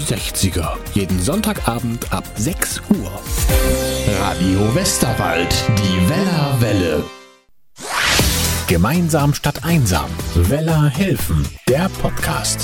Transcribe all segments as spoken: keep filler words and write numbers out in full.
sechziger. Jeden Sonntagabend ab sechs Uhr. Radio Westerwald, die Weller Welle. Gemeinsam statt einsam. Weller helfen, der Podcast.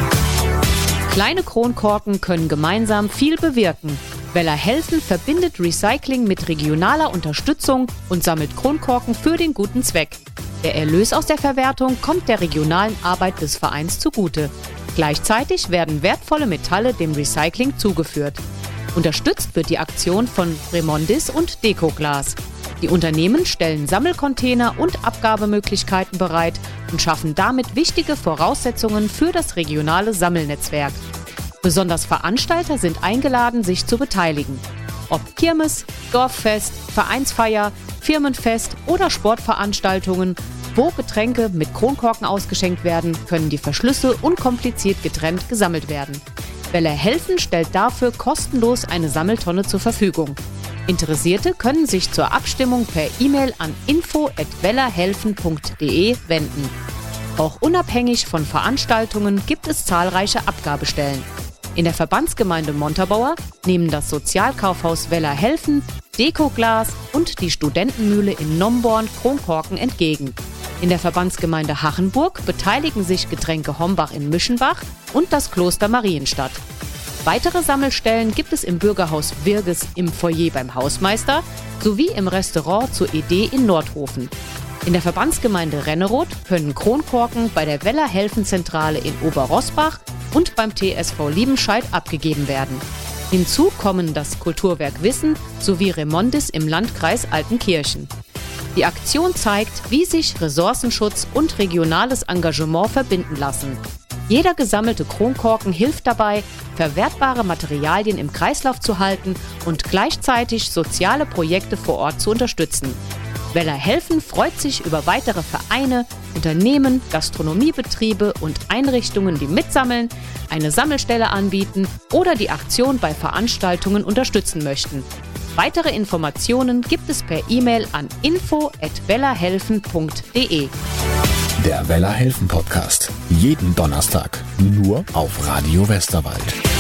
Kleine Kronkorken können gemeinsam viel bewirken. Weller helfen verbindet Recycling mit regionaler Unterstützung und sammelt Kronkorken für den guten Zweck. Der Erlös aus der Verwertung kommt der regionalen Arbeit des Vereins zugute. Gleichzeitig werden wertvolle Metalle dem Recycling zugeführt. Unterstützt wird die Aktion von Remondis und Decoglas. Die Unternehmen stellen Sammelcontainer und Abgabemöglichkeiten bereit und schaffen damit wichtige Voraussetzungen für das regionale Sammelnetzwerk. Besonders Veranstalter sind eingeladen, sich zu beteiligen. Ob Kirmes, Dorffest, Vereinsfeier, Firmenfest oder Sportveranstaltungen, wo Getränke mit Kronkorken ausgeschenkt werden, können die Verschlüsse unkompliziert getrennt gesammelt werden. Weller helfen stellt dafür kostenlos eine Sammeltonne zur Verfügung. Interessierte können sich zur Abstimmung per E-Mail an info at wellerhelfen punkt de wenden. Auch unabhängig von Veranstaltungen gibt es zahlreiche Abgabestellen. In der Verbandsgemeinde Montabaur nehmen das Sozialkaufhaus Weller helfen, Decoglas und die Studentenmühle in Nomborn Kronkorken entgegen. In der Verbandsgemeinde Hachenburg beteiligen sich Getränke Hombach in Müschenbach und das Kloster Marienstadt. Weitere Sammelstellen gibt es im Bürgerhaus Wirges im Foyer beim Hausmeister sowie im Restaurant zur Idee in Nordhofen. In der Verbandsgemeinde Renneroth können Kronkorken bei der Weller Helfen-Zentrale in Oberroßbach und beim T S V Liebenscheid abgegeben werden. Hinzu kommen das Kulturwerk Wissen sowie Remondis im Landkreis Altenkirchen. Die Aktion zeigt, wie sich Ressourcenschutz und regionales Engagement verbinden lassen. Jeder gesammelte Kronkorken hilft dabei, verwertbare Materialien im Kreislauf zu halten und gleichzeitig soziale Projekte vor Ort zu unterstützen. Weller helfen freut sich über weitere Vereine, Unternehmen, Gastronomiebetriebe und Einrichtungen, die mitsammeln, eine Sammelstelle anbieten oder die Aktion bei Veranstaltungen unterstützen möchten. Weitere Informationen gibt es per E-Mail an info at wellerhelfen punkt de. Der Weller helfen Podcast. Jeden Donnerstag. Nur auf Radio Westerwald.